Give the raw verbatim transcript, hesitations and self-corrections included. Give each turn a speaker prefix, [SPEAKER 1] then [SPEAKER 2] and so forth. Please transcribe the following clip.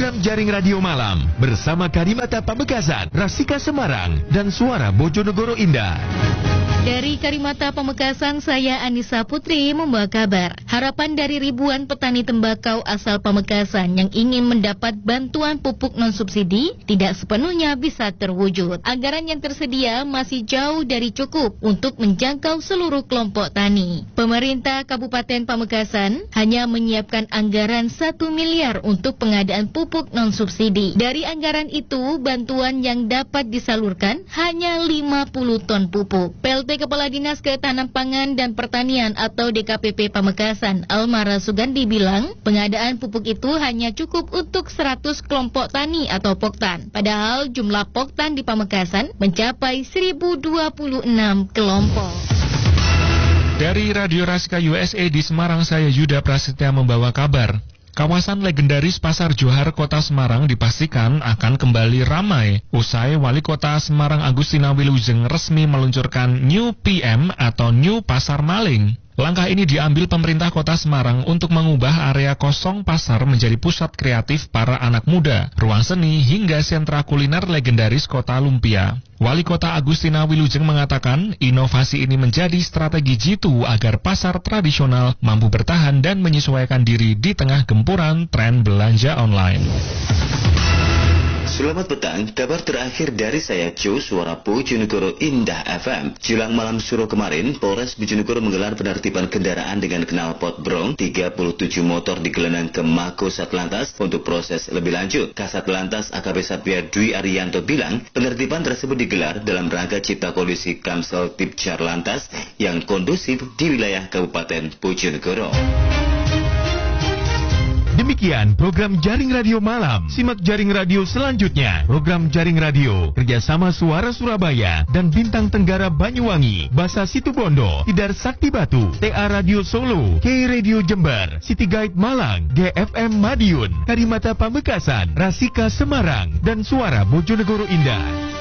[SPEAKER 1] program Jaring Radio Malam bersama Karimata Pamekasan, Rasika Semarang, dan Suara Bojonegoro Indah.
[SPEAKER 2] Dari Karimata Pamekasan, saya Anissa Putri membawa kabar. Harapan dari ribuan petani tembakau asal Pamekasan yang ingin mendapat bantuan pupuk non-subsidi tidak sepenuhnya bisa terwujud. Anggaran yang tersedia masih jauh dari cukup untuk menjangkau seluruh kelompok tani. Pemerintah Kabupaten Pamekasan hanya menyiapkan anggaran satu miliar untuk pengadaan pupuk non-subsidi. Dari anggaran itu, bantuan yang dapat disalurkan hanya lima puluh ton pupuk. P L T Kepala Dinas Ketahanan Pangan dan Pertanian atau D K P P Pamekasan, Almara Sugandi bilang, pengadaan pupuk itu hanya cukup untuk seratus kelompok tani atau poktan. Padahal jumlah poktan di Pamekasan mencapai seribu dua puluh enam kelompok.
[SPEAKER 3] Dari Radio Rasika U S A di Semarang, saya Yuda Prasetya membawa kabar. Kawasan legendaris Pasar Johar Kota Semarang dipastikan akan kembali ramai usai Wali Kota Semarang Agustina Wilujeng resmi meluncurkan New P M atau New Pasar Maling. Langkah ini diambil pemerintah Kota Semarang untuk mengubah area kosong pasar menjadi pusat kreatif para anak muda, ruang seni hingga sentra kuliner legendaris Kota Lumpia. Wali Kota Agustina Wilujeng mengatakan inovasi ini menjadi strategi jitu agar pasar tradisional mampu bertahan dan menyesuaikan diri di tengah gempuran tren belanja online.
[SPEAKER 4] Selamat petang, kabar terakhir dari saya Cu, Suara Bojonegoro Indah F M. Jelang malam Suro kemarin, Polres Bojonegoro menggelar penertiban kendaraan dengan knalpot brong. tiga puluh tujuh motor digelandang ke Mako Satlantas untuk proses lebih lanjut. Kasat Lantas A K P Satya Dwi Arianto bilang, penertiban tersebut digelar dalam rangka cipta kondisi Kamsel Tipjar Lantas yang kondusif di wilayah Kabupaten Bojonegoro.
[SPEAKER 1] Demikian program Jaring Radio Malam. Simak Jaring Radio selanjutnya. Program Jaring Radio kerjasama Suara Surabaya dan Bintang Tenggara Banyuwangi, Basa Situbondo, Tidar Sakti Batu, T A Radio Solo, K Radio Jember, City Guide Malang, G F M Madiun, Karimata Pamekasan, Rasika Semarang, dan Suara Bojonegoro Indah.